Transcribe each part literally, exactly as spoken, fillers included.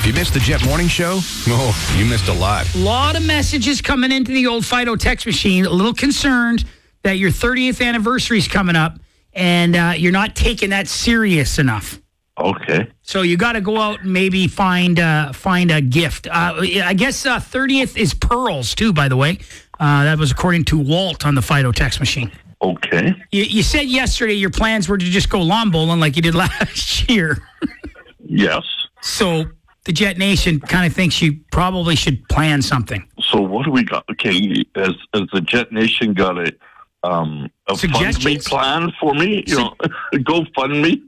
you missed the Jet Morning Show? Oh, you missed a lot. A lot of messages coming into the old Fido text machine. A little concerned that your thirtieth anniversary is coming up and uh, you're not taking that serious enough. Okay. So you got to go out and maybe find uh, find a gift. Uh, I guess uh, thirtieth is pearls too, by the way. Uh, that was according to Walt on the Fido text machine. Okay. You, you said yesterday your plans were to just go lawn bowling like you did last year. Yes. So the Jet Nation kind of thinks you probably should plan something. So what do we got? Okay, has, has the Jet Nation got a um a fund me plan for me? You know, go fund me.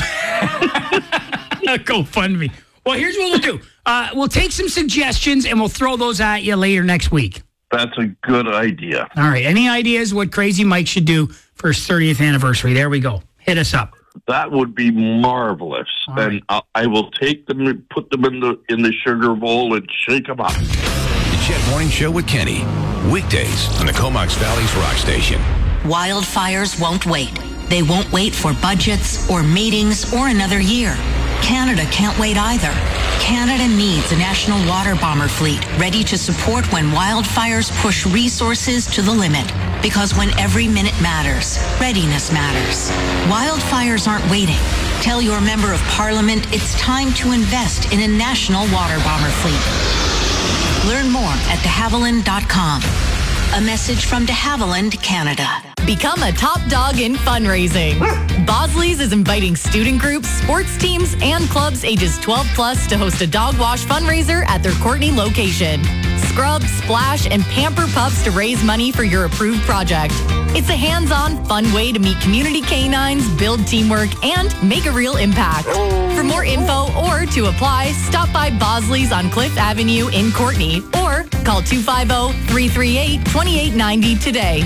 Go fund me. Well, here's what we'll do. Uh, we'll take some suggestions and we'll throw those at you later next week. That's a good idea. All right. Any ideas what Crazy Mike should do for his thirtieth anniversary? There we go. Hit us up. That would be marvelous. All and right. I, I will take them and put them in the in the sugar bowl and shake them up. The Jet Morning Show with Kenny. Weekdays on the Comox Valley's Rock Station. Wildfires won't wait. They won't wait for budgets or meetings or another year. Canada can't wait either. Canada needs a national water bomber fleet ready to support when wildfires push resources to the limit. Because when every minute matters, readiness matters. Wildfires aren't waiting. Tell your member of parliament it's time to invest in a national water bomber fleet. Learn more at de havilland dot com. A message from de Havilland, Canada. Become a top dog in fundraising. Bosley's is inviting student groups, sports teams, and clubs ages twelve plus to host a dog wash fundraiser at their Courtenay location. Scrub, splash, and pamper pups to raise money for your approved project. It's a hands-on, fun way to meet community canines, build teamwork, and make a real impact. For more info or to apply, stop by Bosley's on Cliff Avenue in Courtenay or call two five zero, three three eight, two eight nine zero today.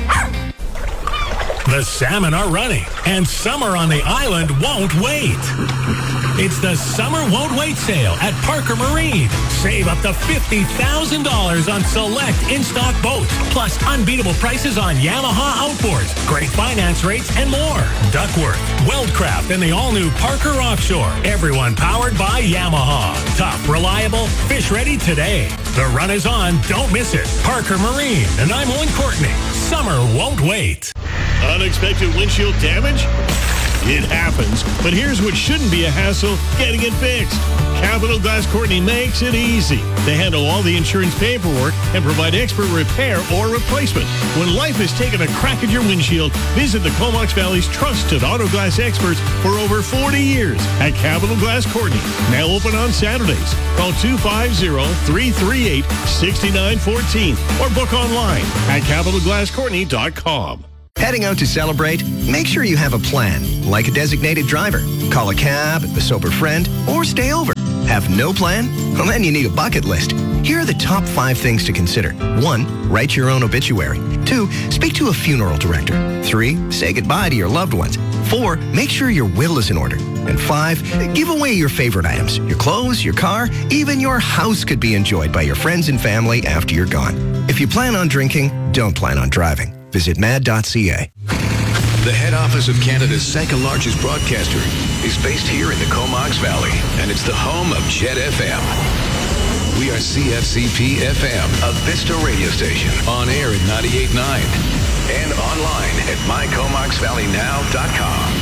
The salmon are running, and summer on the island won't wait. It's the Summer Won't Wait sale at Parker Marine. Save up to fifty thousand dollars on select in-stock boats, plus unbeatable prices on Yamaha outboards, great finance rates, and more. Duckworth, Weldcraft, and the all-new Parker Offshore. Everyone powered by Yamaha. Tough, reliable, fish-ready today. The run is on. Don't miss it. Parker Marine, and I'm Owen Courtney. Summer won't wait. Unexpected windshield damage? It happens, but here's what shouldn't be a hassle: getting it fixed. Capital Glass Courtenay makes it easy. They handle all the insurance paperwork and provide expert repair or replacement. When life has taken a crack at your windshield, visit the Comox Valley's trusted auto glass experts for over forty years at Capital Glass Courtenay. Now open on Saturdays. Call two five zero, three three eight, six nine one four or book online at capital glass courtenay dot com. Heading out to celebrate? Make sure you have a plan, like a designated driver. Call a cab, a sober friend, or stay over. Have no plan? Well, then you need a bucket list. Here are the top five things to consider. One, write your own obituary. Two, speak to a funeral director. Three, say goodbye to your loved ones. Four, make sure your will is in order. And five, give away your favorite items. Your clothes, your car, even your house could be enjoyed by your friends and family after you're gone. If you plan on drinking, don't plan on driving. Visit mad dot c a. The head office of Canada's second largest broadcaster is based here in the Comox Valley, and it's the home of Jet F M. We are C F C P F M, a Vista radio station, on air at ninety-eight point nine and online at my comox valley now dot com.